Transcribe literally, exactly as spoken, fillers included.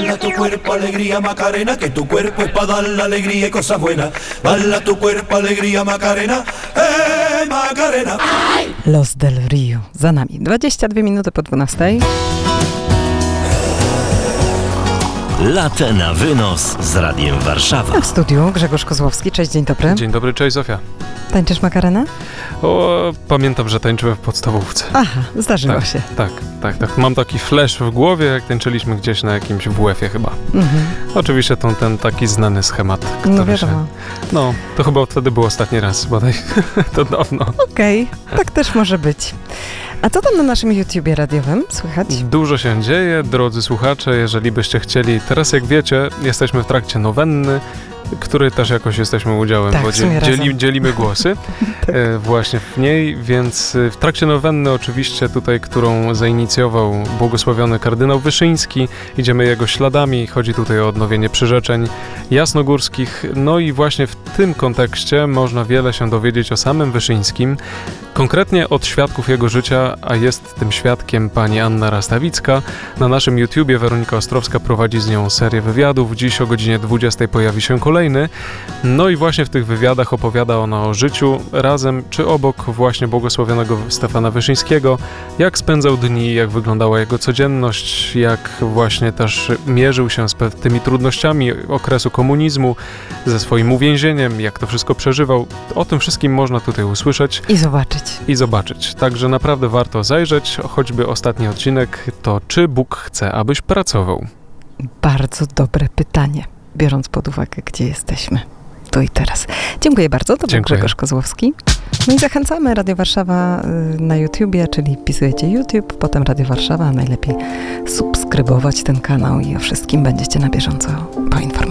Baila tu cuerpo, alegría, Macarena, que tu cuerpo es para dar la alegría y cosas buenas. Baila tu cuerpo, alegría, Macarena, eh, Macarena. Los del Rio za nami. dwadzieścia dwie minuty po dwunastej. Latę na wynos z Radiem Warszawa. W studiu Grzegorz Kozłowski. Cześć, dzień dobry. Dzień dobry, cześć Zofia. Tańczysz Makarenę? O, pamiętam, że tańczyłem w podstawówce. Aha, zdarzyło tak, się. Tak, tak, tak. Mam taki flash w głowie, jak tańczyliśmy gdzieś na jakimś W F-ie chyba. Mhm. Oczywiście to ten taki znany schemat, który No wiadomo. się... No, to chyba wtedy był ostatni raz, bodaj. To dawno. Okej, okay, tak też może być. A co tam na naszym YouTubie radiowym słychać? Dużo się dzieje, drodzy słuchacze, jeżeli byście chcieli. Teraz, jak wiecie, jesteśmy w trakcie nowenny, który też jakoś jesteśmy udziałem, tak, bo dzieli, dzieli, dzielimy głosy tak. e, właśnie w niej, więc w trakcie nowenny oczywiście tutaj, którą zainicjował błogosławiony kardynał Wyszyński, idziemy jego śladami, chodzi tutaj o odnowienie przyrzeczeń jasnogórskich, no i właśnie w tym kontekście można wiele się dowiedzieć o samym Wyszyńskim, konkretnie od świadków jego życia, a jest tym świadkiem pani Anna Rastawicka. Na naszym YouTubie Weronika Ostrowska prowadzi z nią serię wywiadów, dziś o godzinie dwudziestej pojawi się kolejny. No i właśnie w tych wywiadach opowiada ona o życiu razem czy obok właśnie błogosławionego Stefana Wyszyńskiego, jak spędzał dni, jak wyglądała jego codzienność, jak właśnie też mierzył się z tymi trudnościami okresu komunizmu, ze swoim uwięzieniem, jak to wszystko przeżywał. O tym wszystkim można tutaj usłyszeć. I zobaczyć. I zobaczyć. Także naprawdę warto zajrzeć, choćby ostatni odcinek to Czy Bóg chce, abyś pracował? Bardzo dobre pytanie, biorąc pod uwagę, gdzie jesteśmy. Tu i teraz. Dziękuję bardzo. To był Grzegorz Kozłowski. No i zachęcamy Radio Warszawa na YouTubie, czyli wpisujecie YouTube, potem Radio Warszawa, a najlepiej subskrybować ten kanał i o wszystkim będziecie na bieżąco poinformowani.